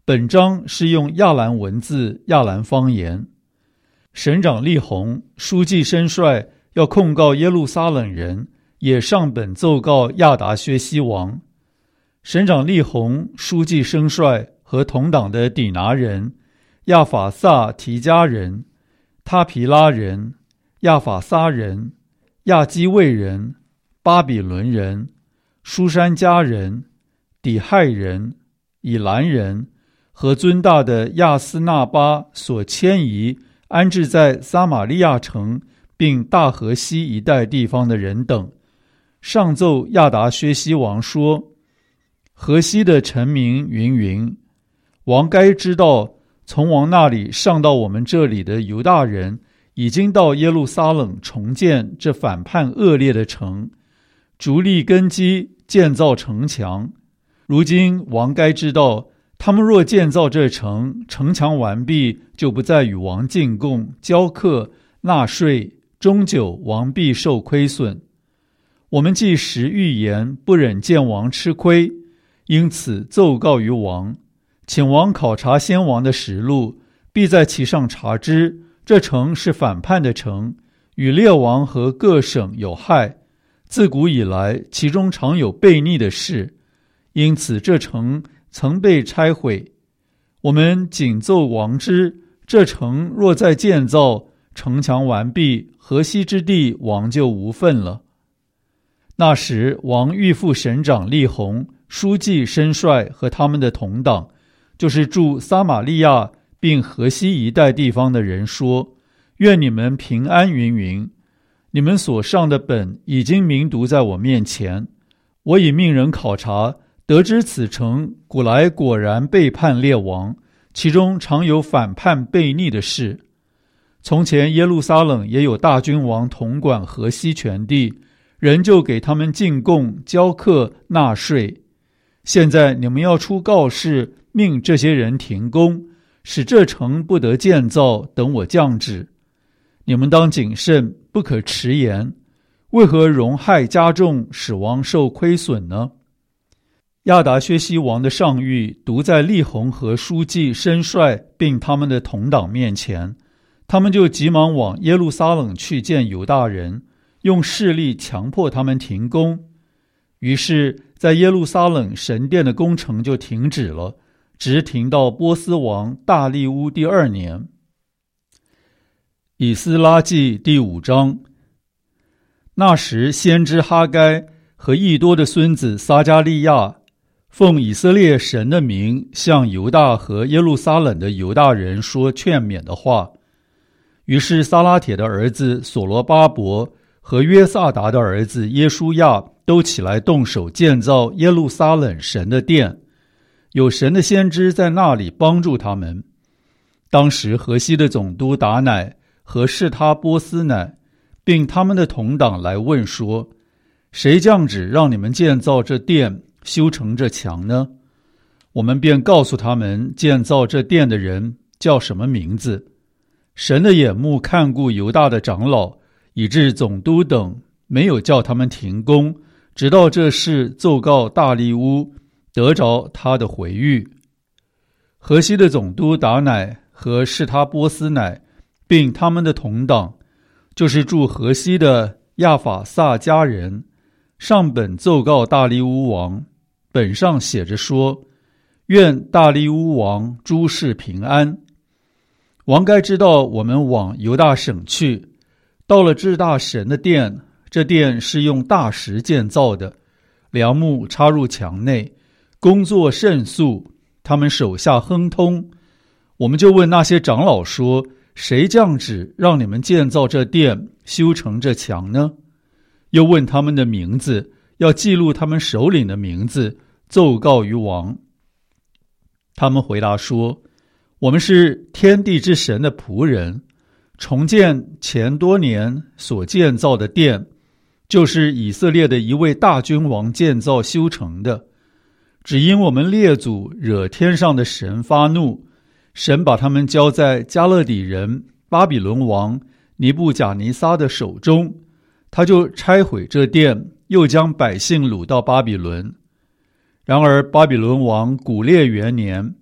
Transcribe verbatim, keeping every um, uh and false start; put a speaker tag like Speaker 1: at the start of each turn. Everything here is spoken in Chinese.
Speaker 1: 本章是用亚兰文字、亚兰方言。省长利宏、书记申帅要控告耶路撒冷人，也上本奏告亚达薛西王。省长利宏、书记申帅和同党的底拿人、亚法萨提加人、他皮拉人、亚法撒人、亚基卫人、巴比伦人、书珊加人、底亥人、以兰人和尊大的亚斯纳巴所迁移安置在撒玛利亚城并大河西一带地方的人等，上奏亚达薛西王说：河西的臣民云云，王该知道，从王那里上到我们这里的犹大人已经到耶路撒冷重建这反叛恶劣的城，逐立根基，建造城墙。如今王该知道，他们若建造这城，城墙完毕，就不再与王进贡、交课、纳税，终久王必受亏损。我们既实预言，不忍见王吃亏，因此奏告于王，请王考察先王的实录，必在其上查知，这城是反叛的城，与列王和各省有害，自古以来其中常有悖逆的事，因此这城曾被拆毁。我们谨奏王知，这城若再建造，城墙完毕，河西之地王就无份了。那时王谕复省长利宏、书记申帅和他们的同党，就是住撒玛利亚并河西一带地方的人说：愿你们平安云云。你们所上的本已经明读在我面前，我已命人考察，得知此城古来果然背叛列王，其中常有反叛悖逆的事。从前耶路撒冷也有大君王统管河西全地，人就给他们进贡、交课、纳税。现在你们要出告示，命这些人停工，使这城不得建造，等我降旨。你们当谨慎，不可迟延。为何容害加重，使王受亏损呢？亚达薛西王的上谕读在利宏和书记申帅并他们的同党面前，他们就急忙往耶路撒冷去见犹大人，用势力强迫他们停工。于是在耶路撒冷神殿的工程就停止了，直停到波斯王大利乌第二年。以斯拉记第五章。那时先知哈该和益多的孙子撒迦利亚奉以色列神的名，向犹大和耶路撒冷的犹大人说劝勉的话。于是撒拉铁的儿子所罗巴伯和约萨达的儿子耶书亚都起来动手建造耶路撒冷神的殿，有神的先知在那里帮助他们。当时河西的总督达乃和士他波斯乃并他们的同党来问说：谁降旨让你们建造这殿，修成这墙呢？我们便告诉他们建造这殿的人叫什么名字。神的眼目看顾犹大的长老，以致总督等没有叫他们停工，直到这事奏告大利乌，得着他的回谕。河西的总督达乃和士他波斯乃并他们的同党，就是住河西的亚法萨家人，上本奏告大利乌王，本上写着说：愿大利乌王诸事平安。王该知道我们往犹大省去，到了至大神的殿，这殿是用大石建造的，梁木插入墙内，工作甚速，他们手下亨通。我们就问那些长老说：谁降旨让你们建造这殿，修成这墙呢？又问他们的名字，要记录他们首领的名字，奏告于王。他们回答说：我们是天地之神的仆人，重建前多年所建造的殿，就是以色列的一位大君王建造修成的。只因我们列祖惹天上的神发怒，神把他们交在加勒底人巴比伦王尼布甲尼撒的手中，他就拆毁这殿，又将百姓掳到巴比伦。然而巴比伦王古列元年，